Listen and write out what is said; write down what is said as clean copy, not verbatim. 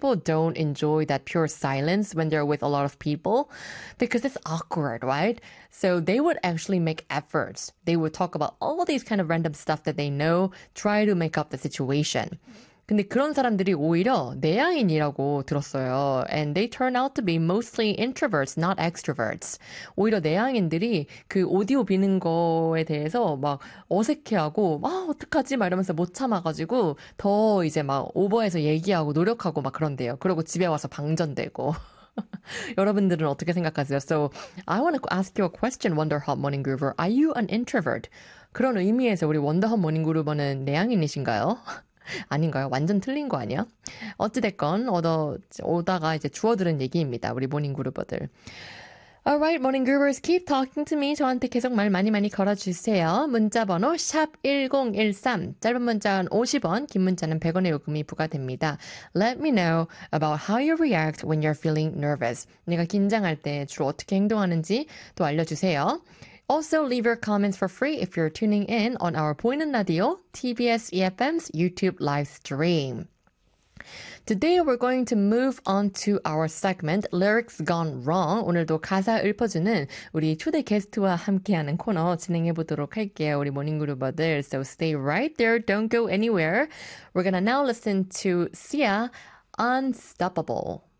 people don't enjoy that pure silence when they're with a lot of people because it's awkward, right? So they would actually make efforts. They would talk about all these kind of random stuff that they know, try to make up the situation. 근데 그런 사람들이 오히려 내향인이라고 들었어요. And they turn out to be mostly introverts, not extroverts. 오히려 내향인들이 그 오디오 비는 거에 대해서 막 어색해하고 어떡하지? 막 이러면서 못 참아가지고 더 이제 막 오버해서 얘기하고 노력하고 막 그런대요. 그리고 집에 와서 방전되고. 여러분들은 어떻게 생각하세요? So I want to ask you a question, Wonderhot Morning Groover. Are you an introvert? 그런 의미에서 우리 원더헛 모닝 그루버는 내향인이신가요? 아닌가요? 완전 틀린 거 아니야? 어찌됐건 오다가 이제 주워들은 얘기입니다. 우리 모닝 그루버들. Alright, morning groovers, keep talking to me. 저한테 계속 말 많이 걸어주세요. 문자번호 샵1013. 짧은 문자는 50원, 긴 문자는 100원의 요금이 부과됩니다. Let me know about how you react when you're feeling nervous. 내가 긴장할 때 주로 어떻게 행동하는지 또 알려주세요. Also, leave your comments for free if you're tuning in on our 보이는 라디오, TBS EFM's YouTube live stream. Today we're going to move on to our segment Lyrics Gone Wrong. 오늘도 가사 읊어주는 우리 초대 게스트와 함께하는 코너 진행해 보도록 할게요. 우리 모닝그루버들. So stay right there. Don't go anywhere. We're gonna now listen to Sia, Unstoppable.